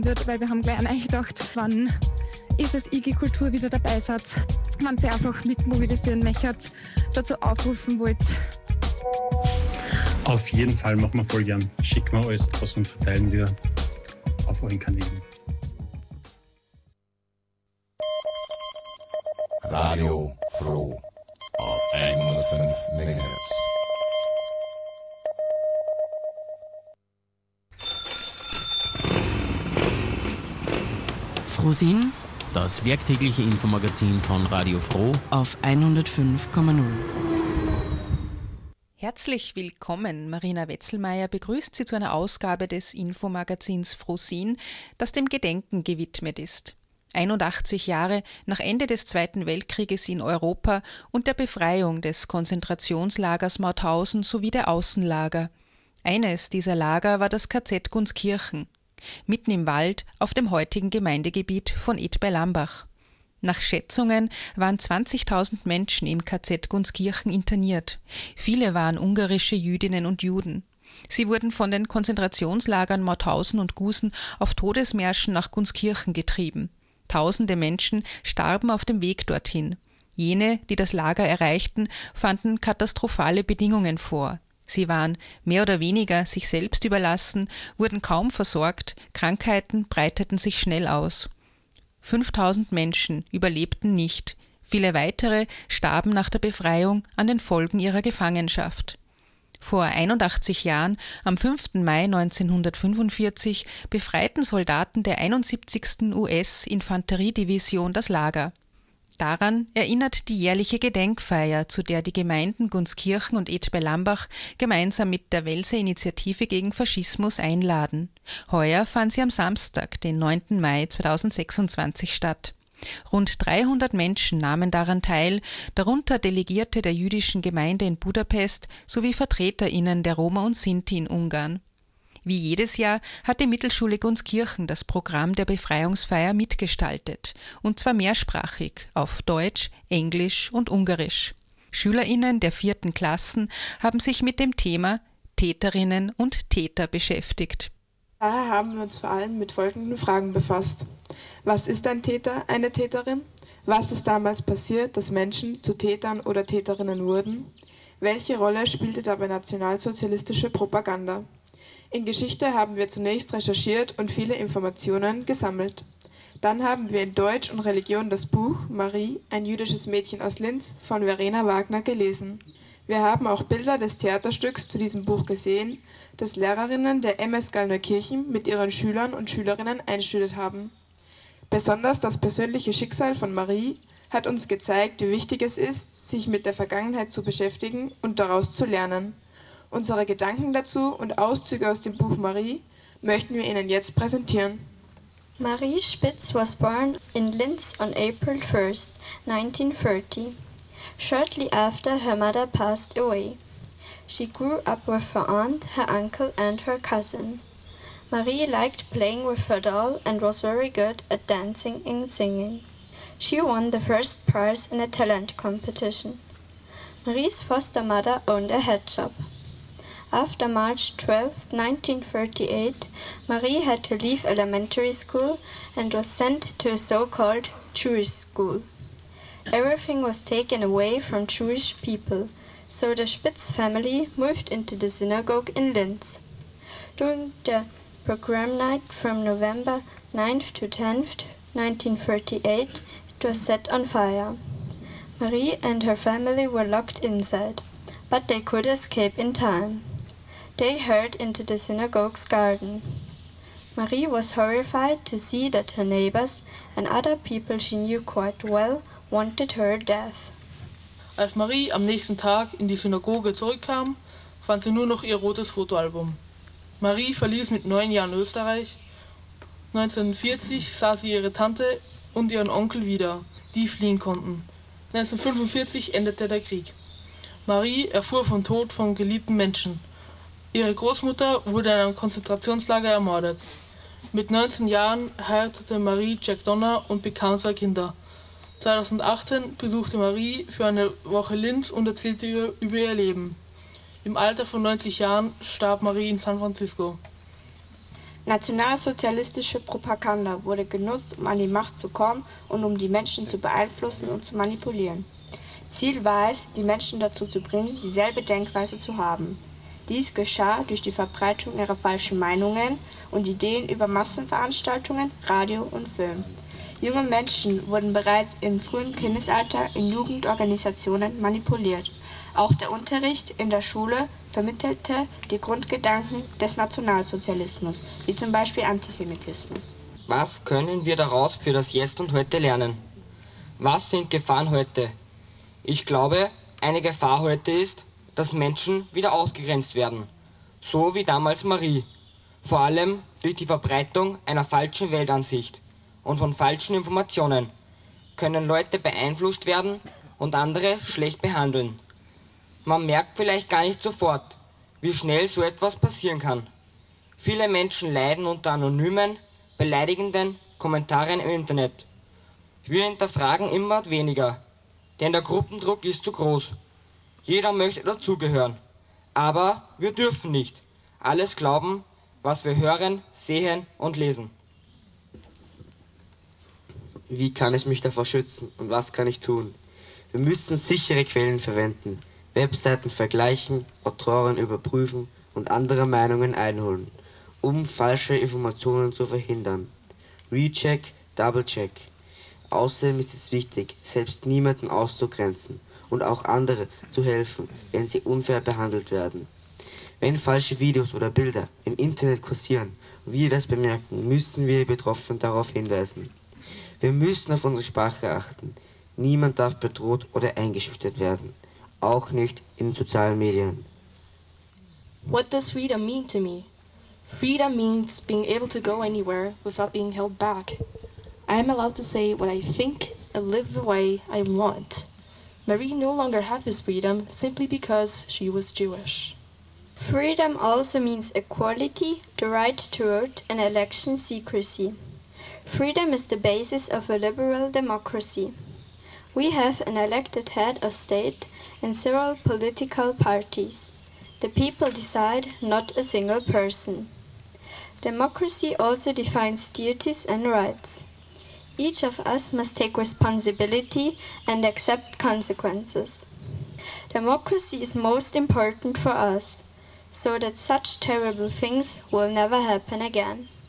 wird, weil wir haben gleich an euch gedacht, wann ist es IG Kultur wieder dabei seid, wenn ihr einfach mit mobilisieren möchtet, dazu aufrufen wollt. Auf jeden Fall, machen wir voll gern. Schicken wir alles aus und verteilen wir auf euren Kanälen. Radio Froh auf 105 MHz. Frohsinn, das werktägliche Infomagazin von Radio Froh auf 105,0. Herzlich willkommen, Marina Wetzelmeier begrüßt Sie zu einer Ausgabe des Infomagazins Frohsinn, das dem Gedenken gewidmet ist. 81 Jahre nach Ende des Zweiten Weltkrieges in Europa und der Befreiung des Konzentrationslagers Mauthausen sowie der Außenlager. Eines dieser Lager war das KZ Gunskirchen, mitten im Wald auf dem heutigen Gemeindegebiet von Ed bei Lambach. Nach Schätzungen waren 20.000 Menschen im KZ Gunskirchen interniert. Viele waren ungarische Jüdinnen und Juden. Sie wurden von den Konzentrationslagern Mauthausen und Gusen auf Todesmärschen nach Gunskirchen getrieben. Tausende Menschen starben auf dem Weg dorthin. Jene, die das Lager erreichten, fanden katastrophale Bedingungen vor. Sie waren mehr oder weniger sich selbst überlassen, wurden kaum versorgt, Krankheiten breiteten sich schnell aus. 5.000 Menschen überlebten nicht, viele weitere starben nach der Befreiung an den Folgen ihrer Gefangenschaft. Vor 81 Jahren, am 5. Mai 1945, befreiten Soldaten der 71. US-Infanteriedivision das Lager. Daran erinnert die jährliche Gedenkfeier, zu der die Gemeinden Gunskirchen und Ed bei Lambach gemeinsam mit der Welser Initiative gegen Faschismus einladen. Heuer fand sie am Samstag, den 9. Mai 2026 statt. Rund 300 Menschen nahmen daran teil, darunter Delegierte der jüdischen Gemeinde in Budapest sowie VertreterInnen der Roma und Sinti in Ungarn. Wie jedes Jahr hat die Mittelschule Gunskirchen das Programm der Befreiungsfeier mitgestaltet, und zwar mehrsprachig auf Deutsch, Englisch und Ungarisch. SchülerInnen der 4. Klassen haben sich mit dem Thema Täterinnen und Täter beschäftigt. Daher haben wir uns vor allem mit folgenden Fragen befasst. Was ist ein Täter, eine Täterin? Was ist damals passiert, dass Menschen zu Tätern oder Täterinnen wurden? Welche Rolle spielte dabei nationalsozialistische Propaganda? In Geschichte haben wir zunächst recherchiert und viele Informationen gesammelt. Dann haben wir in Deutsch und Religion das Buch Marie, ein jüdisches Mädchen aus Linz von Verena Wagner gelesen. Wir haben auch Bilder des Theaterstücks zu diesem Buch gesehen, das Lehrerinnen der MS Gallneukirchen mit ihren Schülern und Schülerinnen einstudiert haben. Besonders das persönliche Schicksal von Marie hat uns gezeigt, wie wichtig es ist, sich mit der Vergangenheit zu beschäftigen und daraus zu lernen. Unsere Gedanken dazu und Auszüge aus dem Buch Marie möchten wir Ihnen jetzt präsentieren. Marie Spitz was born in Linz on April 1st, 1930, shortly after her mother passed away. She grew up with her aunt, her uncle and her cousin. Marie liked playing with her doll and was very good at dancing and singing. She won the first prize in a talent competition. Marie's foster mother owned a head shop. After March 12, 1938, Marie had to leave elementary school and was sent to a so-called Jewish school. Everything was taken away from Jewish people, so the Spitz family moved into the synagogue in Linz. During the program night from November 9th to 10th, 1938, it was set on fire. Marie and her family were locked inside, but they could escape in time. They hurried into the synagogue's garden. Marie was horrified to see that her neighbors and other people she knew quite well wanted her death. Als Marie am nächsten Tag in die Synagoge zurückkam, fand sie nur noch ihr rotes Fotoalbum. Marie verließ mit 9 Jahren Österreich. 1940 sah sie ihre Tante und ihren Onkel wieder, die fliehen konnten. 1945 endete der Krieg. Marie erfuhr vom Tod von geliebten Menschen. Ihre Großmutter wurde in einem Konzentrationslager ermordet. Mit 19 Jahren heiratete Marie Jack Donner und bekam 2 Kinder. 2018 besuchte Marie für eine Woche Linz und erzählte über ihr Leben. Im Alter von 90 Jahren starb Marie in San Francisco. Nationalsozialistische Propaganda wurde genutzt, um an die Macht zu kommen und um die Menschen zu beeinflussen und zu manipulieren. Ziel war es, die Menschen dazu zu bringen, dieselbe Denkweise zu haben. Dies geschah durch die Verbreitung ihrer falschen Meinungen und Ideen über Massenveranstaltungen, Radio und Film. Junge Menschen wurden bereits im frühen Kindesalter in Jugendorganisationen manipuliert. Auch der Unterricht in der Schule vermittelte die Grundgedanken des Nationalsozialismus, wie zum Beispiel Antisemitismus. Was können wir daraus für das Jetzt und Heute lernen? Was sind Gefahren heute? Ich glaube, eine Gefahr heute ist, dass Menschen wieder ausgegrenzt werden, so wie damals Marie, vor allem durch die Verbreitung einer falschen Weltansicht und von falschen Informationen können Leute beeinflusst werden und andere schlecht behandeln. Man merkt vielleicht gar nicht sofort, wie schnell so etwas passieren kann. Viele Menschen leiden unter anonymen, beleidigenden Kommentaren im Internet. Wir hinterfragen immer weniger, denn der Gruppendruck ist zu groß. Jeder möchte dazugehören, aber wir dürfen nicht alles glauben, was wir hören, sehen und lesen. Wie kann ich mich davor schützen und was kann ich tun? Wir müssen sichere Quellen verwenden, Webseiten vergleichen, Autoren überprüfen und andere Meinungen einholen, um falsche Informationen zu verhindern. Recheck, Double-check. Außerdem ist es wichtig, selbst niemanden auszugrenzen und auch andere zu helfen, wenn sie unfair behandelt werden. Wenn falsche Videos oder Bilder im Internet kursieren und wir das bemerken, müssen wir die Betroffenen darauf hinweisen. Wir müssen auf unsere Sprache achten. Niemand darf bedroht oder eingeschüchtert werden. Auch nicht in sozialen Medien. What does freedom mean to me? Freedom means being able to go anywhere without being held back. I am allowed to say what I think and live the way I want. Marie no longer had this freedom simply because she was Jewish. Freedom also means equality, the right to vote, and election secrecy. Freedom is the basis of a liberal democracy. We have an elected head of state and several political parties. The people decide, not a single person. Democracy also defines duties and rights. Each of us must take responsibility and accept consequences. Democracy is most important for us, so that such terrible things will never happen again.